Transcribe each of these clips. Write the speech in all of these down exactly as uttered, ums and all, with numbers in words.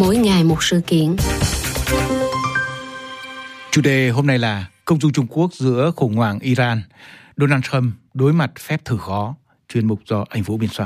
mỗi ngày một sự kiện. Chủ đề hôm nay là công du Trung Quốc giữa khủng hoảng Iran, Donald Trump đối mặt phép thử khó. Chuyên mục do anh Vũ biên soạn.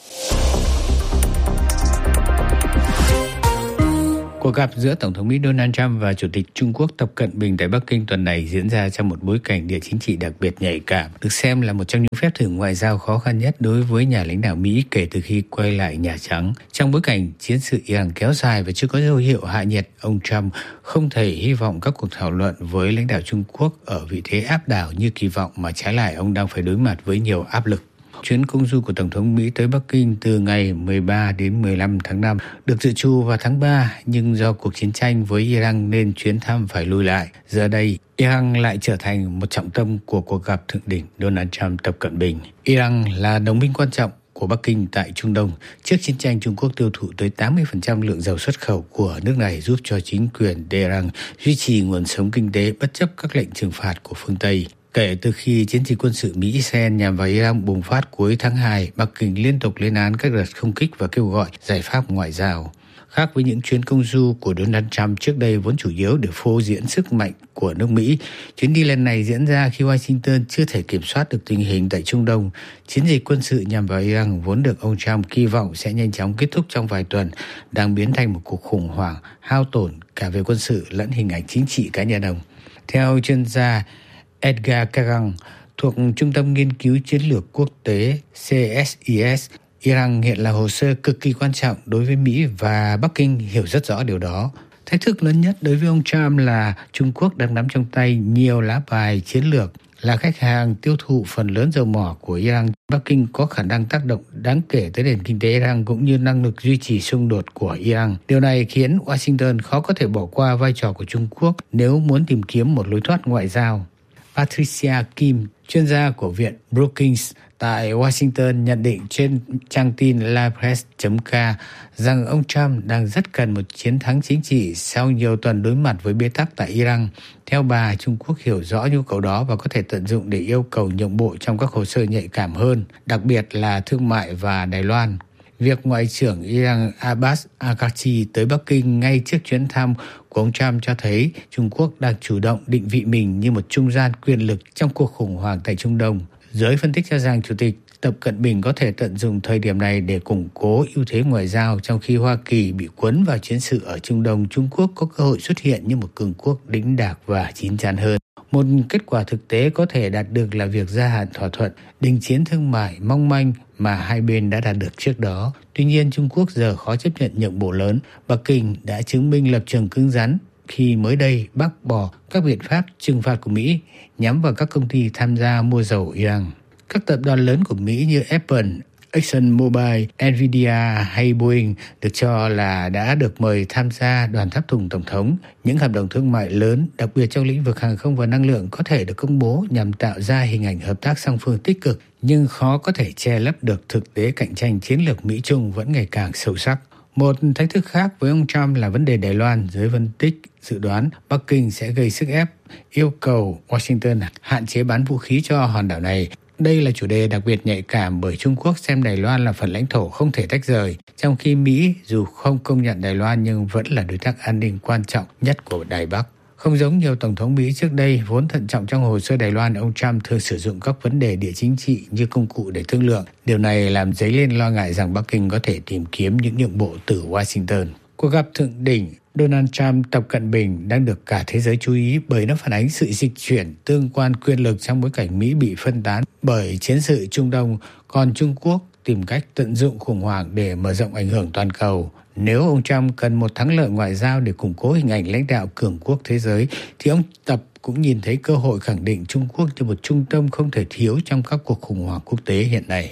Cuộc gặp giữa Tổng thống Mỹ Donald Trump và Chủ tịch Trung Quốc Tập Cận Bình tại Bắc Kinh tuần này diễn ra trong một bối cảnh địa chính trị đặc biệt nhạy cảm, được xem là một trong những phép thử ngoại giao khó khăn nhất đối với nhà lãnh đạo Mỹ kể từ khi quay lại Nhà Trắng. Trong bối cảnh chiến sự Iran kéo dài và chưa có dấu hiệu hạ nhiệt, ông Trump không thể hy vọng các cuộc thảo luận với lãnh đạo Trung Quốc ở vị thế áp đảo như kỳ vọng, mà trái lại ông đang phải đối mặt với nhiều áp lực. Chuyến công du của Tổng thống Mỹ tới Bắc Kinh từ ngày mười ba đến mười lăm tháng năm được dự trù vào tháng ba, nhưng do cuộc chiến tranh với Iran nên chuyến thăm phải lùi lại. Giờ đây, Iran lại trở thành một trọng tâm của cuộc gặp thượng đỉnh Donald Trump Tập Cận Bình. Iran là đồng minh quan trọng của Bắc Kinh tại Trung Đông. Trước chiến tranh, Trung Quốc tiêu thụ tới tám mươi phần trăm lượng dầu xuất khẩu của nước này, giúp cho chính quyền Tehran duy trì nguồn sống kinh tế bất chấp các lệnh trừng phạt của phương Tây. Kể từ khi chiến dịch quân sự Mỹ-Israel nhằm vào Iran bùng phát cuối tháng hai, Bắc Kinh liên tục lên án các đợt không kích và kêu gọi giải pháp ngoại giao. Khác với những chuyến công du của Donald Trump trước đây vốn chủ yếu để phô diễn sức mạnh của nước Mỹ, chuyến đi lần này diễn ra khi Washington chưa thể kiểm soát được tình hình tại Trung Đông. Chiến dịch quân sự nhằm vào Iran vốn được ông Trump kỳ vọng sẽ nhanh chóng kết thúc trong vài tuần, đang biến thành một cuộc khủng hoảng hao tổn cả về quân sự lẫn hình ảnh chính trị cá nhân ông. Theo chuyên gia Edgar Kagan thuộc Trung tâm Nghiên cứu Chiến lược Quốc tế C S I S, Iran hiện là hồ sơ cực kỳ quan trọng đối với Mỹ và Bắc Kinh hiểu rất rõ điều đó. Thách thức lớn nhất đối với ông Trump là Trung Quốc đang nắm trong tay nhiều lá bài chiến lược, là khách hàng tiêu thụ phần lớn dầu mỏ của Iran. Bắc Kinh có khả năng tác động đáng kể tới nền kinh tế Iran cũng như năng lực duy trì xung đột của Iran. Điều này khiến Washington khó có thể bỏ qua vai trò của Trung Quốc nếu muốn tìm kiếm một lối thoát ngoại giao. Patricia Kim, chuyên gia của Viện Brookings tại Washington, nhận định trên trang tin la presse chấm c rằng ông Trump đang rất cần một chiến thắng chính trị sau nhiều tuần đối mặt với bế tắc tại Iran. Theo bà, Trung Quốc hiểu rõ nhu cầu đó và có thể tận dụng để yêu cầu nhượng bộ trong các hồ sơ nhạy cảm hơn, đặc biệt là thương mại và Đài Loan. Việc Ngoại trưởng Iran Abbas Araghchi tới Bắc Kinh ngay trước chuyến thăm của ông Trump cho thấy Trung Quốc đang chủ động định vị mình như một trung gian quyền lực trong cuộc khủng hoảng tại Trung Đông. Giới phân tích cho rằng Chủ tịch Tập Cận Bình có thể tận dụng thời điểm này để củng cố ưu thế ngoại giao, trong khi Hoa Kỳ bị cuốn vào chiến sự ở Trung Đông. Trung Quốc có cơ hội xuất hiện như một cường quốc đĩnh đạc và chín chắn hơn. Một kết quả thực tế có thể đạt được là việc gia hạn thỏa thuận đình chiến thương mại mong manh mà hai bên đã đạt được trước đó. Tuy nhiên, Trung Quốc giờ khó chấp nhận nhượng bộ lớn. Bắc Kinh đã chứng minh lập trường cứng rắn khi mới đây bác bỏ các biện pháp trừng phạt của Mỹ nhắm vào các công ty tham gia mua dầu Iran. Các tập đoàn lớn của Mỹ như Apple, ExxonMobil, Nvidia hay Boeing được cho là đã được mời tham gia đoàn tháp tùng Tổng thống. Những hợp đồng thương mại lớn, đặc biệt trong lĩnh vực hàng không và năng lượng, có thể được công bố nhằm tạo ra hình ảnh hợp tác song phương tích cực, nhưng khó có thể che lấp được thực tế cạnh tranh chiến lược Mỹ-Trung vẫn ngày càng sâu sắc. Một thách thức khác với ông Trump là vấn đề Đài Loan. Giới phân tích dự đoán Bắc Kinh sẽ gây sức ép yêu cầu Washington hạn chế bán vũ khí cho hòn đảo này. Đây là chủ đề đặc biệt nhạy cảm bởi Trung Quốc xem Đài Loan là phần lãnh thổ không thể tách rời, trong khi Mỹ dù không công nhận Đài Loan nhưng vẫn là đối tác an ninh quan trọng nhất của Đài Bắc. Không giống nhiều Tổng thống Mỹ trước đây vốn thận trọng trong hồ sơ Đài Loan, ông Trump thường sử dụng các vấn đề địa chính trị như công cụ để thương lượng. Điều này làm dấy lên lo ngại rằng Bắc Kinh có thể tìm kiếm những nhượng bộ từ Washington. Cuộc gặp thượng đỉnh Donald Trump Tập Cận Bình đang được cả thế giới chú ý bởi nó phản ánh sự dịch chuyển tương quan quyền lực trong bối cảnh Mỹ bị phân tán bởi chiến sự Trung Đông, còn Trung Quốc tìm cách tận dụng khủng hoảng để mở rộng ảnh hưởng toàn cầu. Nếu ông Trump cần một thắng lợi ngoại giao để củng cố hình ảnh lãnh đạo cường quốc thế giới, thì ông Tập cũng nhìn thấy cơ hội khẳng định Trung Quốc như một trung tâm không thể thiếu trong các cuộc khủng hoảng quốc tế hiện nay.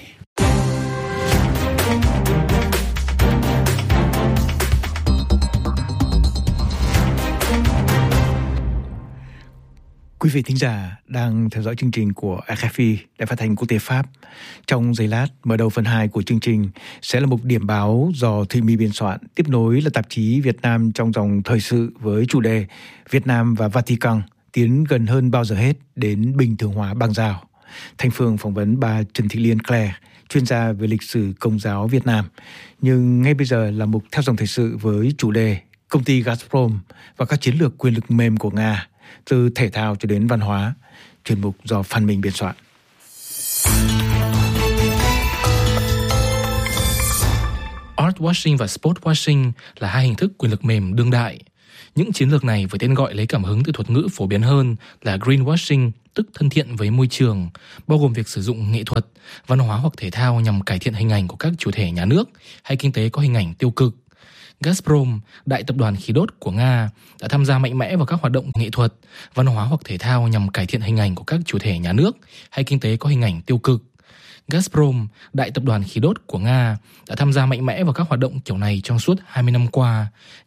Quý vị thính giả đang theo dõi chương trình của R F I, Đài Phát thanh Quốc tế Pháp. Trong giây lát, mở đầu phần hai của chương trình sẽ là một điểm báo do Thùy My biên soạn. Tiếp nối là tạp chí Việt Nam trong dòng thời sự với chủ đề Việt Nam và Vatican tiến gần hơn bao giờ hết đến bình thường hóa bang giao. Thanh Phương phỏng vấn bà Trần Thị Liên Claire, chuyên gia về lịch sử Công giáo Việt Nam. Nhưng ngay bây giờ là mục theo dòng thời sự với chủ đề Công ty Gazprom và các chiến lược quyền lực mềm của Nga, từ thể thao cho đến văn hóa. Chuyên mục do Phan Minh biên soạn. Art washing và sport washing là hai hình thức quyền lực mềm đương đại. Những chiến lược này với tên gọi lấy cảm hứng từ thuật ngữ phổ biến hơn là greenwashing, tức thân thiện với môi trường, bao gồm việc sử dụng nghệ thuật, văn hóa hoặc thể thao nhằm cải thiện hình ảnh của các chủ thể nhà nước hay kinh tế có hình ảnh tiêu cực. Gazprom, đại tập đoàn khí đốt của Nga, đã tham gia mạnh mẽ vào các hoạt động nghệ thuật, văn hóa hoặc thể thao nhằm cải thiện hình ảnh của các chủ thể nhà nước hay kinh tế có hình ảnh tiêu cực. Gazprom, đại tập đoàn khí đốt của Nga, đã tham gia mạnh mẽ vào các hoạt động kiểu này trong suốt hai mươi năm qua,